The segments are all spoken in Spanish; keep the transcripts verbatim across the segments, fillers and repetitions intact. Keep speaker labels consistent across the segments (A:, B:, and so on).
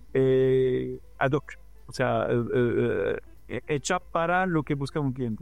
A: eh, ad hoc, o sea, eh, eh, hecha para lo que busca un cliente.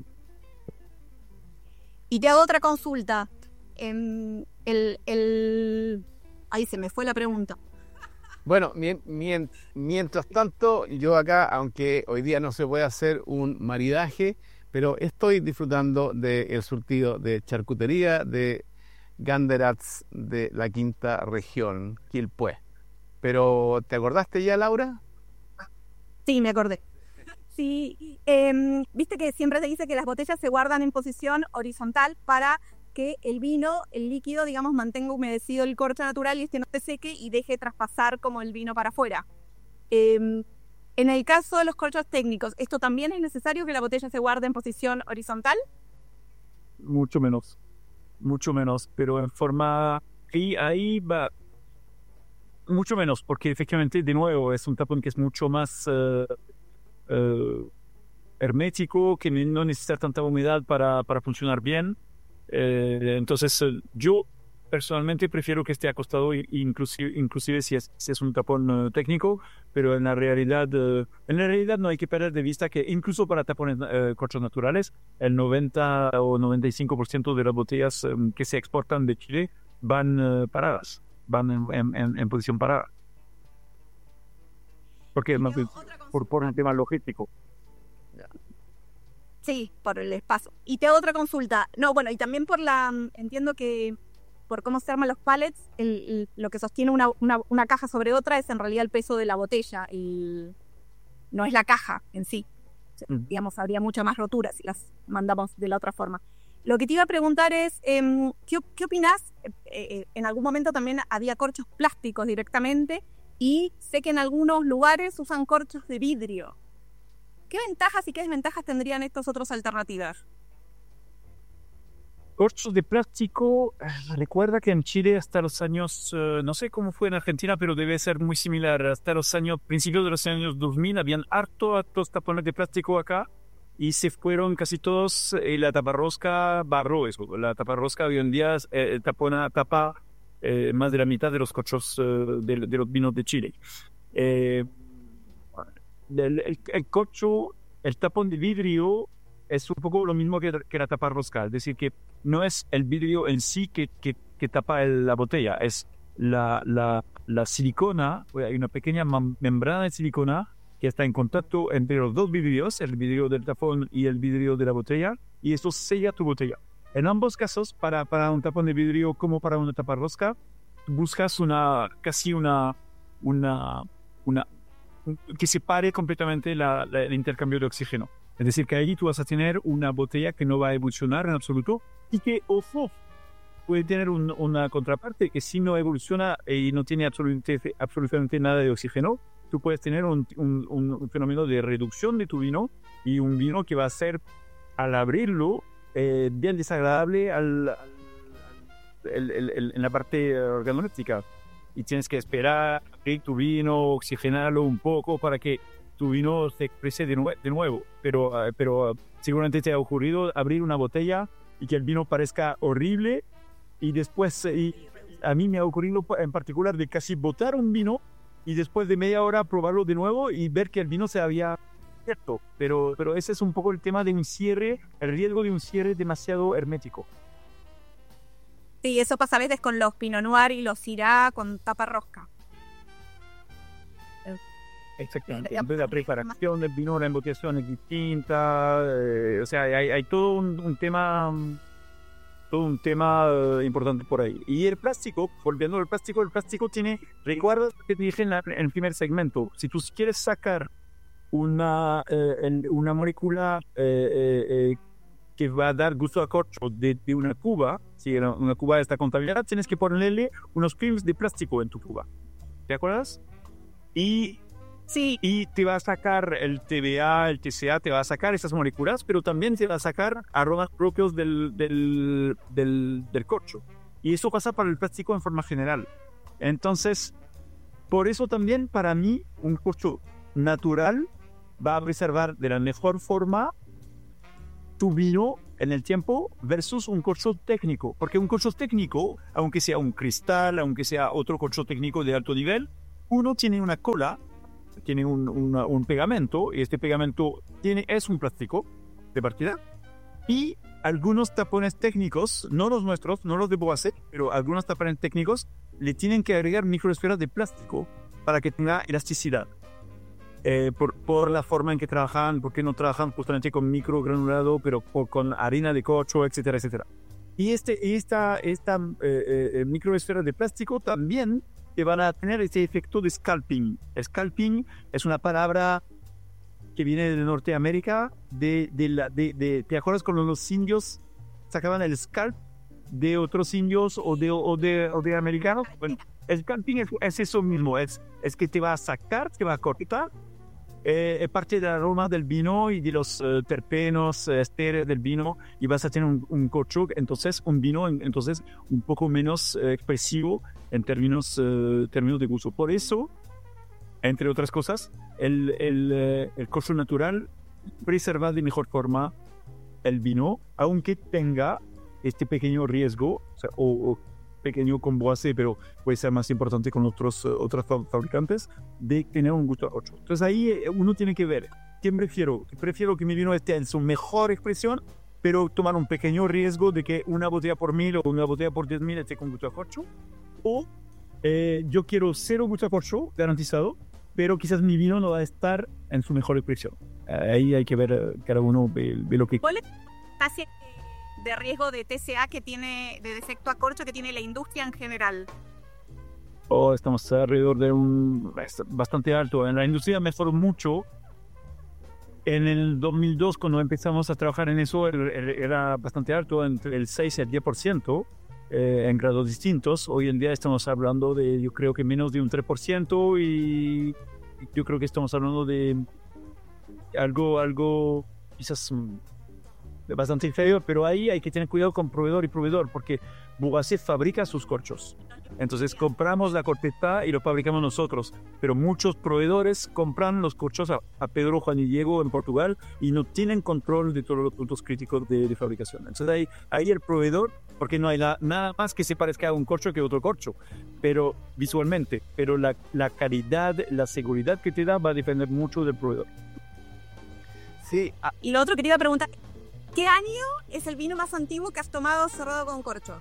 B: Y te hago otra consulta. Eh, el, el... Ahí se me fue la pregunta.
C: Bueno, mien, mien, mientras tanto, yo acá, aunque hoy día no se puede hacer un maridaje, pero estoy disfrutando del surtido de charcutería de Ganderats de la quinta región, Quilpué. Pero, ¿te acordaste ya, Laura?
B: Sí, me acordé. Sí, eh, viste que siempre se dice que las botellas se guardan en posición horizontal para que el vino, el líquido, digamos, mantenga humedecido el corcho natural y este no se seque y deje traspasar como el vino para afuera. Eh, en el caso de los corchos técnicos, ¿esto también es necesario que la botella se guarde en posición horizontal?
A: Mucho menos, mucho menos, pero en forma... Y ahí va... Mucho menos, porque efectivamente, de nuevo, es un tapón que es mucho más uh, uh, hermético, que no necesita tanta humedad para, para funcionar bien. Eh, entonces, uh, yo personalmente prefiero que esté acostado, inclusive, inclusive si, es, si es un tapón uh, técnico, pero en la realidad uh, en la realidad no hay que perder de vista que incluso para tapones uh, corchos naturales, el noventa o noventa y cinco por ciento de las botellas um, que se exportan de Chile van uh, paradas. van en, en, en posición parada. Porque no, por, por un tema logístico.
B: Sí, por el espacio. Y te hago otra consulta. No, bueno, y también por la... Entiendo que por cómo se arman los pallets, el, el, lo que sostiene una, una, una caja sobre otra es en realidad el peso de la botella. El, no es la caja en sí. O sea, mm. Digamos, habría mucha más rotura si las mandamos de la otra forma. Lo que te iba a preguntar es, eh, ¿qué, ¿qué opinás? Eh, eh, en algún momento también había corchos plásticos directamente y sé que en algunos lugares usan corchos de vidrio. ¿Qué ventajas y qué desventajas tendrían estas otras alternativas?
A: Corchos de plástico, recuerda que en Chile hasta los años, uh, no sé cómo fue en Argentina, pero debe ser muy similar. Hasta los años, principios de los años dos mil, habían harto, hartos tapones de plástico acá. Y se fueron casi todos, y la taparrosca barró eso. La taparrosca hoy en día eh, tapona, tapa eh, más de la mitad de los corchos eh, de, de los vinos de Chile. Eh, el, el, el corcho, el tapón de vidrio es un poco lo mismo que, que la taparrosca. Es decir, que no es el vidrio en sí que, que, que tapa el, la botella, es la, la, la silicona, hay una pequeña membrana de silicona que está en contacto entre los dos vidrios, el vidrio del tapón y el vidrio de la botella, y eso sella tu botella. En ambos casos, para, para un tapón de vidrio como para una taparrosca, buscas una, casi una, una, una, que separe completamente la, la, el intercambio de oxígeno. Es decir, que ahí tú vas a tener una botella que no va a evolucionar en absoluto, y que, ojo, puede tener un, una contraparte que si no evoluciona y no tiene absolutamente, absolutamente nada de oxígeno, tú puedes tener un, un, un fenómeno de reducción de tu vino y un vino que va a ser, al abrirlo, eh, bien desagradable al, al, el, el, el, en la parte organoléptica. Y tienes que esperar abrir tu vino, oxigenarlo un poco para que tu vino se exprese de, nue- de nuevo. Pero, uh, pero uh, seguramente te ha ocurrido abrir una botella y que el vino parezca horrible y después, uh, y a mí me ha ocurrido en particular de casi botar un vino y después de media hora probarlo de nuevo y ver que el vino se había abierto. Pero, pero ese es un poco el tema de un cierre, el riesgo de un cierre demasiado hermético.
B: Sí, eso pasa a veces con los Pinot Noir y los Syrah con tapa rosca.
A: Exactamente. Entonces la preparación del vino, la embotellación es distinta. Eh, o sea, hay, hay todo un, un tema... todo un tema uh, importante por ahí. Y el plástico, volviendo al plástico, el plástico tiene, recuerda lo que te dije en, la, en el primer segmento, si tú quieres sacar una, eh, una molécula eh, eh, eh, que va a dar gusto a corcho de, de una cuba, si una cuba está contaminada, tienes que ponerle unos films de plástico en tu cuba. ¿Te acuerdas? Y...
B: Sí.
A: Y te va a sacar el T B A, el T C A, te va a sacar esas moléculas, pero también te va a sacar aromas propios del, del, del, del corcho. Y eso pasa para el plástico en forma general. Entonces, por eso también para mí un corcho natural va a preservar de la mejor forma tu vino en el tiempo versus un corcho técnico. Porque un corcho técnico, aunque sea un cristal, aunque sea otro corcho técnico de alto nivel, uno tiene una cola tiene un, una, un pegamento, y este pegamento tiene, es un plástico de partida, y algunos tapones técnicos, no los nuestros, no los de Boase, pero algunos tapones técnicos le tienen que agregar microesferas de plástico para que tenga elasticidad. Eh, por, por la forma en que trabajan, porque no trabajan justamente con microgranulado, pero por, con harina de corcho, etcétera, etcétera. Y este, esta, esta eh, eh, microesfera de plástico también te van a tener este efecto de scalping. Scalping es una palabra que viene de Norteamérica, de, de la, de, de, ¿te acuerdas cuando los indios sacaban el scalp de otros indios o de, o de, o de americanos? Bueno, el scalping es, es eso mismo, es, es que te va a sacar, te va a cortar eh, parte del aroma del vino y de los uh, terpenos, eh, esteres del vino, y vas a tener un, un corcho, entonces un vino entonces un poco menos eh, expresivo en términos, eh, términos de gusto. Por eso, entre otras cosas, el, el, eh, el corcho natural preserva de mejor forma el vino, aunque tenga este pequeño riesgo, o, sea, o, o pequeño con Boase, pero puede ser más importante con otros, uh, otros fabricantes, de tener un gusto a corcho. Entonces ahí eh, uno tiene que ver, ¿quién prefiero? Prefiero que mi vino esté en su mejor expresión, pero tomar un pequeño riesgo de que una botella por mil o una botella por diez mil esté con gusto a corcho, o eh, yo quiero cero gusto a corcho garantizado, pero quizás mi vino no va a estar en su mejor expresión. Ahí hay que ver, cada uno ve, ve lo que...
B: ¿Cuál es la tasa de riesgo de T C A que tiene, de defecto a corcho que tiene la industria en general?
A: Oh, estamos alrededor de un... es bastante alto. En la industria mejoró mucho. En el dos mil dos, cuando empezamos a trabajar en eso, era bastante alto, entre el seis y el diez por ciento. Eh, en grados distintos. Hoy en día estamos hablando de, yo creo que menos de un tres por ciento, y yo creo que estamos hablando de algo, algo quizás bastante inferior, pero ahí hay que tener cuidado con proveedor y proveedor, porque Boase fabrica sus corchos. Entonces compramos la corteza y lo fabricamos nosotros, pero muchos proveedores compran los corchos a, a Pedro, Juan y Diego en Portugal y no tienen control de todos los puntos críticos de, de fabricación. Entonces ahí, ahí el proveedor, porque no hay la, nada más que se parezca a un corcho que otro corcho, pero visualmente, pero la, la calidad, la seguridad que te da va a depender mucho del proveedor.
C: Sí. Ah.
B: Y lo otro que te iba a preguntar, ¿qué año es el vino más antiguo que has tomado cerrado con corcho?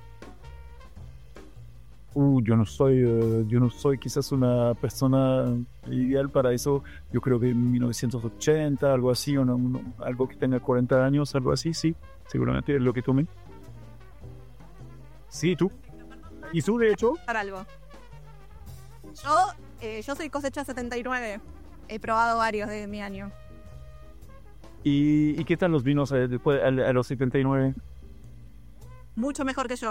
A: Uh, yo no soy, uh, yo no soy quizás una persona ideal para eso. Yo creo que en mil novecientos ochenta, algo así, o no, no, algo que tenga cuarenta años, algo así, sí, seguramente es lo que tomé. Sí, tú. ¿Y tú, de hecho?
B: Para algo. Yo, eh, yo soy cosecha setenta y nueve. He probado varios de mi año.
A: ¿Y, y qué tal los vinos eh, después a, a los setenta y nueve?
B: Mucho mejor que yo.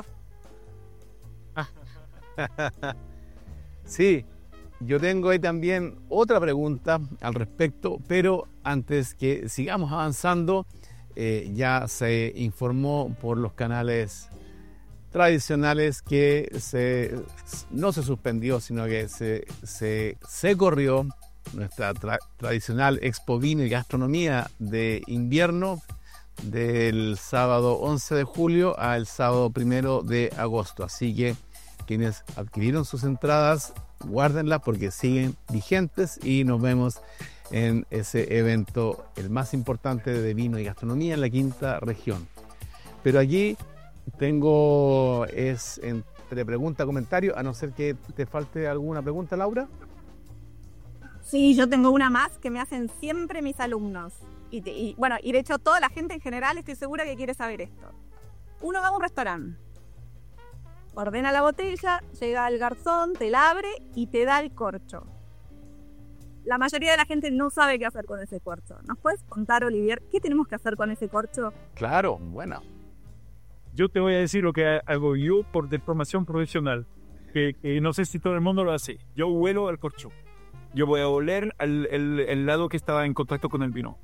C: Sí, yo tengo ahí también otra pregunta al respecto, pero antes que sigamos avanzando, eh, ya se informó por los canales tradicionales que se, no se suspendió, sino que se, se, se corrió nuestra tra- tradicional Expo Vino y Gastronomía de invierno del sábado once de julio al sábado primero de agosto. Así que quienes adquirieron sus entradas, guárdenlas porque siguen vigentes y nos vemos en ese evento, el más importante de vino y gastronomía en la quinta región. Pero allí tengo, es entre pregunta y comentario, a no ser que te falte alguna pregunta, Laura.
B: Sí, yo tengo una más que me hacen siempre mis alumnos. Y, te, y bueno, y de hecho toda la gente en general estoy segura que quiere saber esto. Uno va a un restaurante, ordena la botella, llega el garzón, te la abre y te da el corcho. La mayoría de la gente no sabe qué hacer con ese corcho. ¿Nos puedes contar, Olivier, qué tenemos que hacer con ese corcho?
C: Claro, bueno.
A: Yo te voy a decir lo que hago yo por de formación profesional, que, que no sé si todo el mundo lo hace. Yo huelo el corcho. Yo voy a oler el, el, el lado que estaba en contacto con el vino.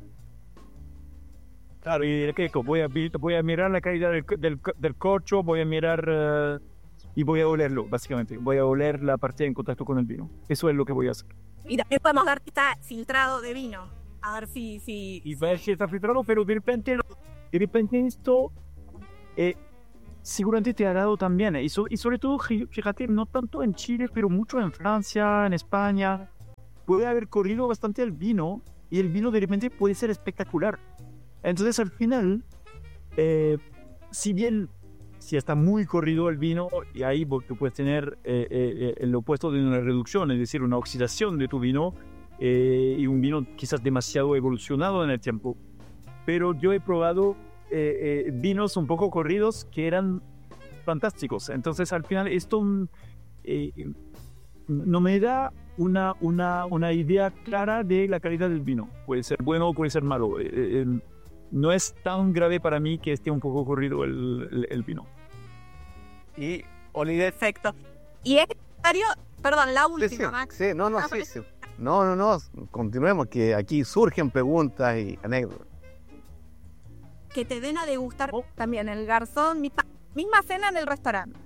A: Claro, y ¿qué? Voy a, voy a mirar la calidad del, del, del corcho, voy a mirar uh, y voy a olerlo, básicamente. Voy a oler la parte en contacto con el vino. Eso es lo que voy a hacer.
B: Y también podemos ver que está filtrado de vino. A ver si... si...
A: Y ver si está filtrado, pero de repente, de repente esto eh, seguramente te ha dado también. Eh, y, so, y sobre todo, fíjate, no tanto en Chile, pero mucho en Francia, en España. puede haber corrido bastante el vino y el vino de repente puede ser espectacular. Entonces al final, eh, si bien si está muy corrido el vino, y ahí tú puedes tener eh, eh, el opuesto de una reducción, es decir, una oxidación de tu vino, eh, y un vino quizás demasiado evolucionado en el tiempo. Pero yo he probado eh, eh, vinos un poco corridos que eran fantásticos. Entonces al final esto eh, no me da una, una, una idea clara de la calidad del vino. Puede ser bueno o puede ser malo. Eh, eh, no es tan grave para mí que esté un poco corrido el, el, el vino.
C: Y Oliver.
B: Perfecto. Y es necesario, perdón, la última,
C: Sí, sí,
B: Max.
C: sí, no, no,
B: Ah,
C: sí, sí. No, no, no, continuemos, que aquí surgen preguntas y anécdotas.
B: Que te den a degustar también el garzón, misma, misma cena en el restaurante.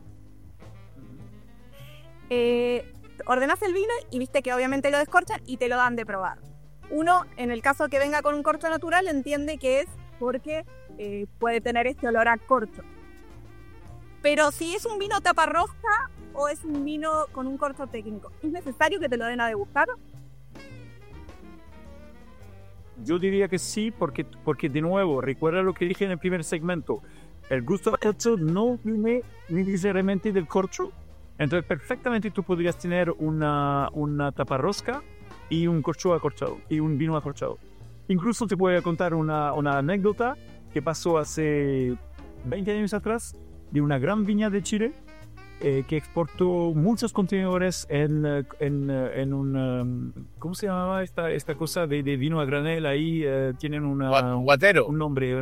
B: Eh, ordenás el vino y viste que obviamente lo descorchan y te lo dan de probar. Uno, en el caso que venga con un corcho natural, entiende que es porque eh, puede tener este olor a corcho. Pero si es un vino taparrosca o es un vino con un corcho técnico, ¿es necesario que te lo den a degustar?
A: Yo diría que sí, porque, porque de nuevo, recuerda lo que dije en el primer segmento, el gusto al corcho no viene necesariamente del corcho, entonces perfectamente tú podrías tener una, una taparrosca y un corcho acorchado, y un vino acorchado. Incluso te voy a contar una, una anécdota que pasó hace veinte años atrás, de una gran viña de Chile, eh, que exportó muchos contenedores en, en, en un... Um, ¿cómo se llamaba esta, esta cosa de, de vino a granel? Ahí eh, tienen una,
C: Guatero.
A: un nombre.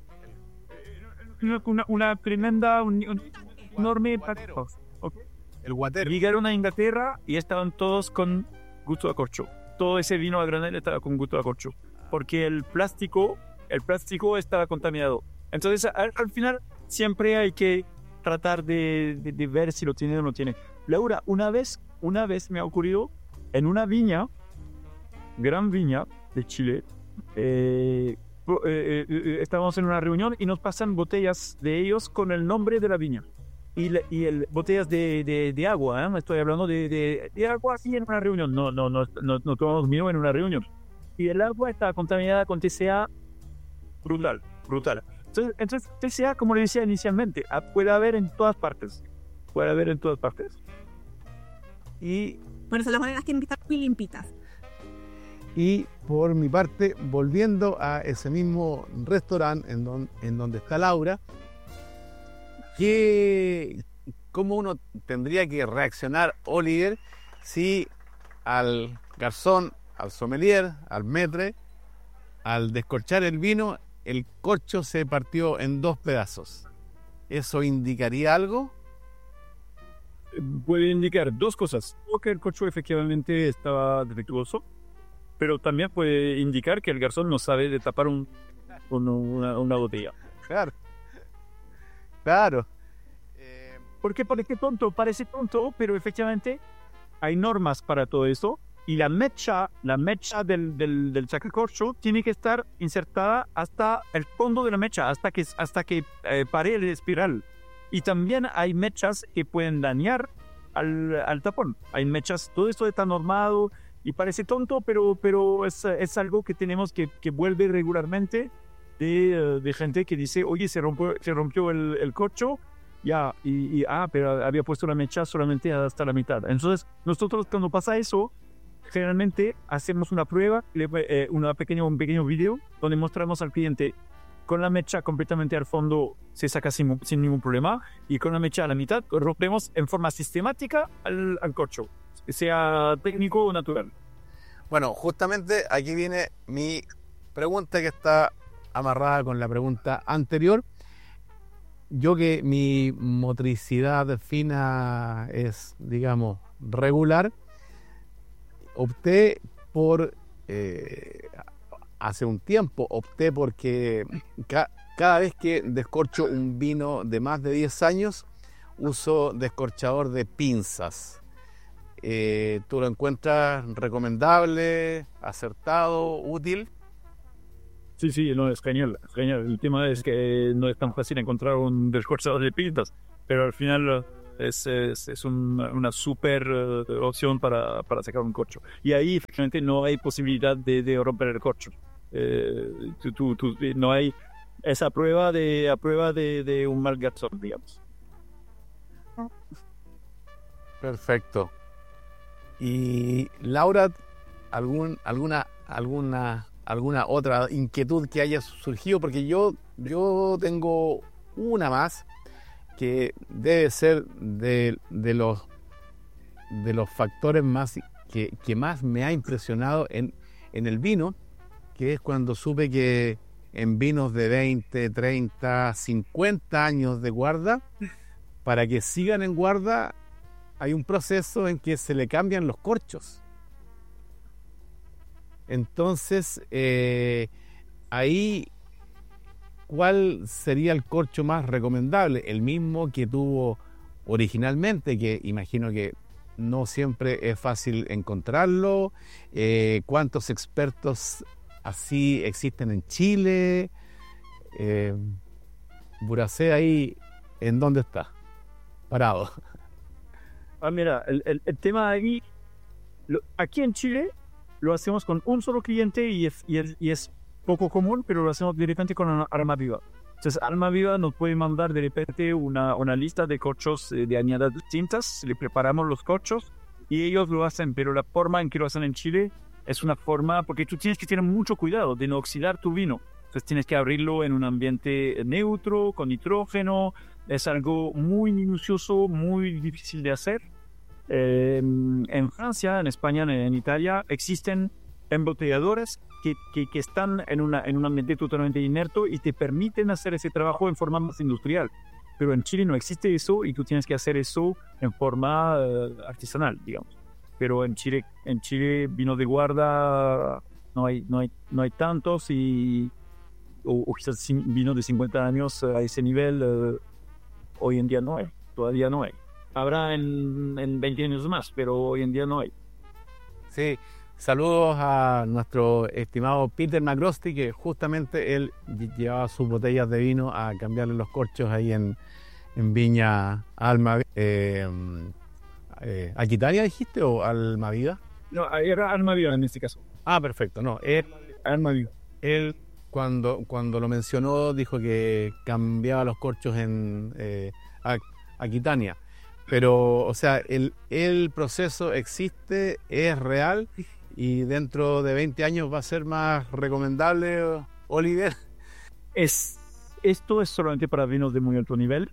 A: Una, una, una tremenda, un, un enorme... Okay.
C: El guatero.
A: Llegaron a Inglaterra y estaban todos con gusto a corcho. Todo ese vino a granel estaba con gusto a corcho. Porque el plástico, el plástico estaba contaminado. Entonces, al, al final, siempre hay que tratar de, de, de ver si lo tiene o no tiene. Laura, una vez, una vez me ha ocurrido en una viña, gran viña de Chile, eh, eh, eh, estábamos en una reunión y nos pasan botellas de ellos con el nombre de la viña. Y, le, y el, botellas de, de, de agua, ¿eh? Estoy hablando de, de, de agua así en una reunión. No, no, no, no, no tomamos vino en una reunión. Y el agua está contaminada con T C A brutal, brutal. Entonces, entonces, T C A, como le decía inicialmente, puede haber en todas partes. Puede haber en todas partes. Y...
B: Por eso las bodegas tienen que estar muy limpitas.
C: Y por mi parte, volviendo a ese mismo restaurante en, don, en donde está Laura, ¿qué, ¿cómo uno tendría que reaccionar, Oliver, si al garzón, al sommelier, al maître, al descorchar el vino, el corcho se partió en dos pedazos? ¿Eso indicaría algo?
A: Puede indicar dos cosas. O que el corcho efectivamente estaba defectuoso, pero también puede indicar que el garzón no sabe de tapar un, un, una, una botella.
C: Claro. Claro.
A: Eh, Porque parece tonto, parece tonto, pero efectivamente hay normas para todo eso. Y la mecha, la mecha del, del, del sacacorcho tiene que estar insertada hasta el fondo de la mecha, hasta que, hasta que eh, pare el espiral. Y también hay mechas que pueden dañar al, al tapón. Hay mechas, todo esto está normado y parece tonto, pero, pero es, es algo que tenemos que, que vuelve regularmente de, de gente que dice, oye, se rompió, se rompió el, el corcho, ya, y, y ah, pero había puesto la mecha solamente hasta la mitad. Entonces, nosotros cuando pasa eso, generalmente hacemos una prueba, eh, una pequeña, un pequeño video donde mostramos al cliente con la mecha completamente al fondo se saca sin, sin ningún problema, y con la mecha a la mitad rompemos en forma sistemática al, al corcho, sea técnico o natural.
C: Bueno, justamente aquí viene mi pregunta que está amarrada con la pregunta anterior. Yo, que mi motricidad fina es, digamos, regular, opté por, eh, hace un tiempo, opté porque ca cada vez que descorcho un vino de más de diez años, uso descorchador de pinzas. Eh, ¿Tú lo encuentras recomendable, acertado, útil?
A: Sí, sí, no, es genial, es genial. El tema es que no es tan fácil encontrar un descorchador de pinzas, pero al final Es, es, es un, una super uh, opción para, para sacar un corcho. Y ahí, efectivamente, no hay posibilidad de, de romper el corcho. Eh, tú, tú, tú, no hay esa prueba de, a prueba de, de un mal garzón, digamos.
C: Perfecto. Y Laura, algún, alguna, alguna, alguna otra inquietud que haya surgido, porque yo, yo tengo una más que debe ser de, de los de los factores más que, que más me ha impresionado en, en el vino, que es cuando supe que en vinos de veinte, treinta, cincuenta años de guarda, para que sigan en guarda hay un proceso en que se le cambian los corchos. Entonces, eh, ahí, ¿cuál sería el corcho más recomendable? El mismo que tuvo originalmente, que imagino que no siempre es fácil encontrarlo. Eh, ¿Cuántos expertos así existen en Chile? Eh, Buracé ahí, ¿en dónde está? Parado.
A: Ah, mira, el, el, el tema ahí, lo, aquí en Chile lo hacemos con un solo cliente y es, y es, y es poco común, pero lo hacemos directamente con Alma Viva. Entonces, Alma Viva nos puede mandar de repente una, una lista de corchos de añadas distintas, le preparamos los corchos y ellos lo hacen, pero la forma en que lo hacen en Chile es una forma, porque tú tienes que tener mucho cuidado de no oxidar tu vino. Entonces, tienes que abrirlo en un ambiente neutro, con nitrógeno. Es algo muy minucioso, muy difícil de hacer. Eh, en Francia, en España, en Italia, existen embotelladores que, que, que están en, una, en un ambiente totalmente inerte y te permiten hacer ese trabajo en forma más industrial. Pero en Chile no existe eso y tú tienes que hacer eso en forma uh, artesanal, digamos. Pero en Chile, en Chile vino de guarda no hay, no hay, no hay tantos y o, o quizás vino de cincuenta años a ese nivel. Uh, Hoy en día no hay, todavía no hay. Habrá en, en veinte años más, pero hoy en día no hay.
C: Sí, saludos a nuestro estimado Peter McGrosty, que justamente él llevaba sus botellas de vino a cambiarle los corchos ahí en, en Viña Alma. Eh, eh, ¿Aquitania dijiste o Alma Viva?
A: No, era Alma Viva en este caso.
C: Ah, perfecto, no, él,
A: Alma Viva.
C: Él Cuando, cuando lo mencionó, dijo que cambiaba los corchos en eh, Aquitania. Pero, o sea, el, el proceso existe, es real y dentro de veinte años va a ser más recomendable, Oliver.
A: Es, esto es solamente para vinos de muy alto nivel.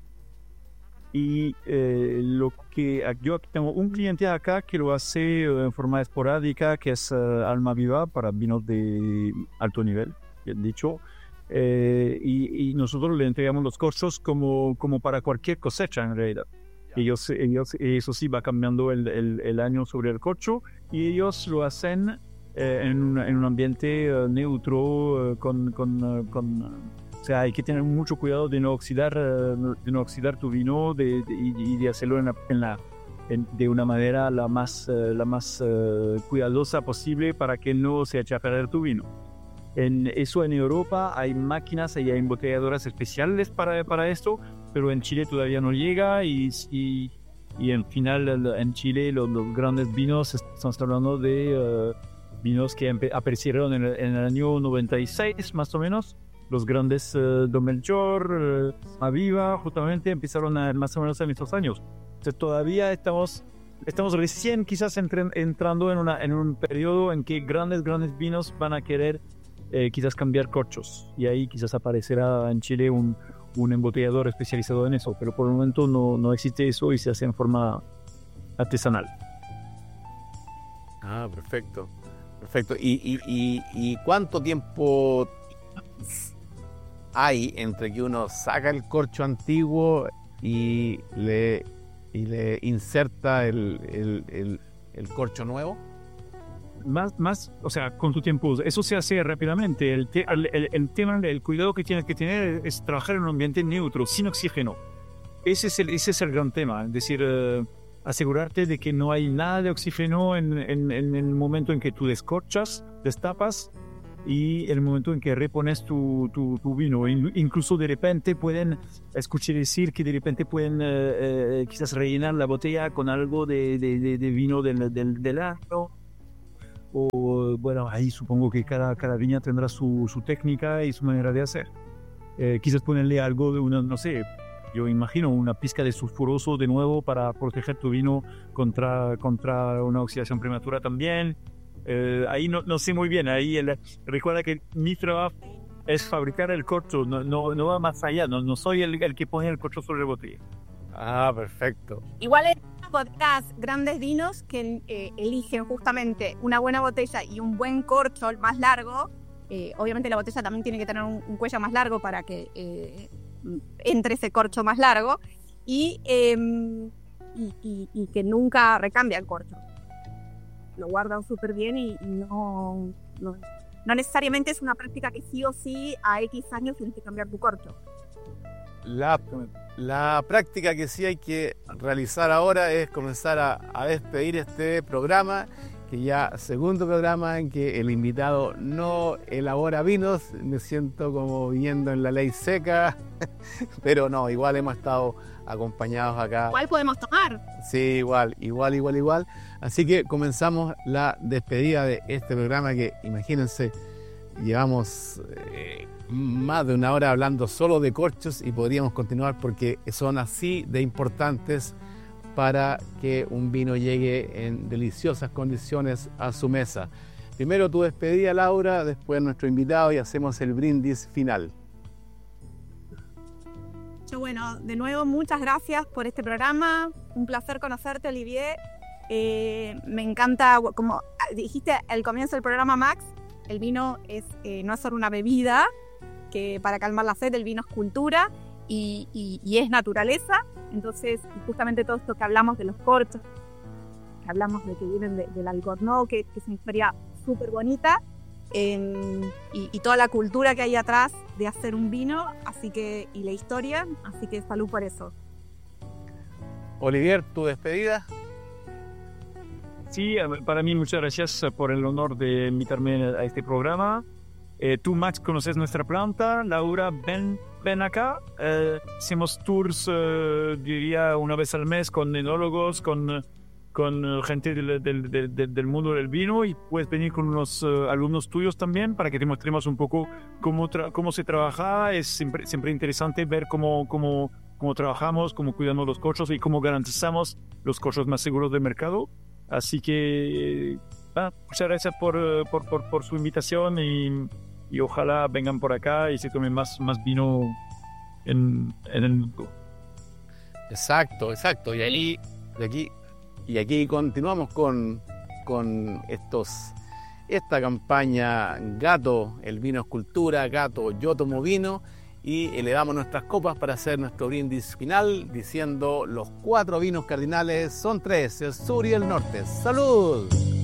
A: Y eh, lo que yo tengo un cliente acá que lo hace en forma esporádica, que es uh, Alma Viva para vinos de alto nivel. Dicho, eh, y, y nosotros le entregamos los corchos como, como para cualquier cosecha en realidad. Ellos, ellos, eso sí va cambiando el, el, el año sobre el corcho y ellos lo hacen eh, en, un, en un ambiente uh, neutro, uh, con, con, uh, con uh, o sea, hay que tener mucho cuidado de no oxidar, uh, de no oxidar tu vino de, de, y, y de hacerlo en la, en la, en, de una manera la más, uh, la más uh, cuidadosa posible para que no se eche a perder tu vino. En eso en Europa hay máquinas y hay embotelladoras especiales para, para esto, pero en Chile todavía no llega y, y, y en final en Chile los, los grandes vinos, estamos hablando de uh, vinos que aparecieron en el, en el año noventa y seis más o menos, los grandes uh, Don Melchor, uh, Aviva, justamente empezaron a, más o menos en estos años. Entonces todavía estamos, estamos recién quizás entren, entrando en, una, en un periodo en que grandes, grandes vinos van a querer Eh, quizás cambiar corchos y ahí quizás aparecerá en Chile un, un embotellador especializado en eso, pero por el momento no, no existe eso y se hace en forma artesanal.
C: Ah, perfecto, perfecto. ¿Y, y, y, y cuánto tiempo hay entre que uno saca el corcho antiguo y le, y le inserta el, el, el, el corcho nuevo?
A: Más, más, o sea, con tu tiempo, eso se hace rápidamente. El, te, el, el, el tema, el cuidado que tienes que tener es trabajar en un ambiente neutro, sin oxígeno. Ese es el, ese es el gran tema, es decir, uh, asegurarte de que no hay nada de oxígeno en, en, en el momento en que tú descorchas, destapas y el momento en que repones tu, tu, tu vino. Incluso de repente pueden, escuché decir que de repente pueden eh, eh, quizás rellenar la botella con algo de, de, de, de vino del, del, del año. O bueno, ahí supongo que cada, cada viña tendrá su, su técnica y su manera de hacer. Eh, quizás ponerle algo de una, no sé, yo imagino una pizca de sulfuroso de nuevo para proteger tu vino contra, contra una oxidación prematura también. Eh, ahí no, no sé muy bien, ahí el, recuerda que mi trabajo es fabricar el corcho, no, no, no va más allá, no, no soy el, el que pone el corcho sobre la botella.
C: Ah, perfecto.
B: Igual en botellas, grandes vinos que eh, eligen justamente una buena botella y un buen corcho más largo, eh, obviamente la botella también tiene que tener un, un cuello más largo para que eh, entre ese corcho más largo y, eh, y, y, y que nunca recambia el corcho. Lo guardan súper bien y, y no, no, no necesariamente es una práctica que sí o sí a X años tienes que cambiar tu corcho.
C: La, la práctica que sí hay que realizar ahora es comenzar a, a despedir este programa, que ya segundo programa en que el invitado no elabora vinos. Me siento como viviendo en la ley seca, pero no, igual hemos estado acompañados acá.
B: ¿Cuál podemos tomar?
C: Sí, igual, igual, igual, igual. Así que comenzamos la despedida de este programa que, imagínense, llevamos eh, más de una hora hablando solo de corchos y podríamos continuar porque son así de importantes para que un vino llegue en deliciosas condiciones a su mesa. Primero tu despedida, Laura, después nuestro invitado y hacemos el brindis final.
B: Bueno, de nuevo, muchas gracias por este programa. Un placer conocerte, Olivier. Eh, me encanta, como dijiste al comienzo del programa, Max, el vino es, eh, no es solo una bebida que para calmar la sed, el vino es cultura y, y, y es naturaleza. Entonces, justamente todo esto que hablamos de los corchos, que hablamos de que vienen de, del Alcornó, que, que es una historia súper bonita, eh, y, y toda la cultura que hay atrás de hacer un vino, así que, y la historia, así que salud por eso.
C: Olivier, tu despedida.
A: Sí, para mí muchas gracias por el honor de invitarme a este programa. Eh, tú, Max, conoces nuestra planta. Laura, ven, ven acá. Eh, hacemos tours, eh, diría, una vez al mes con enólogos, con, con gente del, del, del, del mundo del vino, y puedes venir con unos uh, alumnos tuyos también para que te mostremos un poco cómo, tra- cómo se trabaja. Es siempre, siempre interesante ver cómo, cómo, cómo trabajamos, cómo cuidamos los corchos y cómo garantizamos los corchos más seguros del mercado. Así que ah, muchas gracias por, por, por, por su invitación y, y ojalá vengan por acá y se tomen más, más vino en, en el mundo.
C: Exacto, exacto. Y ahí, y aquí, y aquí continuamos con, con estos, esta campaña Gato, el vino es cultura, Gato, yo tomo vino, y elevamos nuestras copas para hacer nuestro brindis final diciendo los cuatro vinos cardinales son tres, el sur y el norte. ¡Salud!